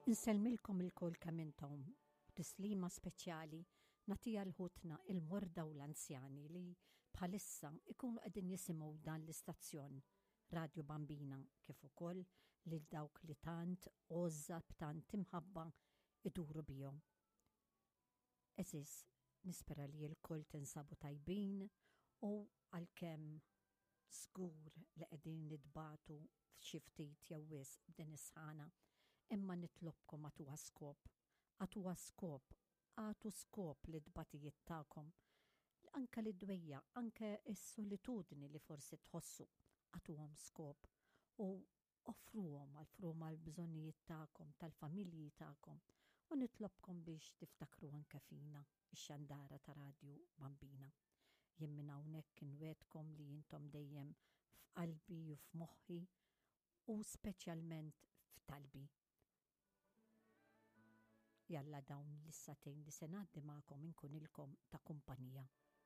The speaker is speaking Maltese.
Inselmilkom il-kol kemm intom tislima speċjali natija l-ħutna il-morda u l-anzjani li bħalissa ikunu qegħdin jisimgħu dan l-istazzjon Radio Bambina kif ukoll lil dawk li tant għoża b'tant imħabba iduru bihom. Eżis, nispera li l-kol tinsabu tajbin u għalkemm żgur li qegħdin nitbatu f'xi ftit jew wisq b'din is-sħana, imma nitlobkom għatu skop li d-batijiet tagħkom, anke li dwejja, anke s-solitudni li forsi tħossu, għatuhom skop u offruhom għal-bżonnijiet tagħkom, tal-familji tagħkom u nitlobkom biex tiftakru anke fina, ix-xandara ta' Radio Bambina. Jien minn hawnhekk inwedkom li intom dejjem f'qalbi u f'moħħi u speċjalment f'talbi. Jalla dawn l-issatejn li se ngħaddi magħkom inkunilkom ta' kumpanija.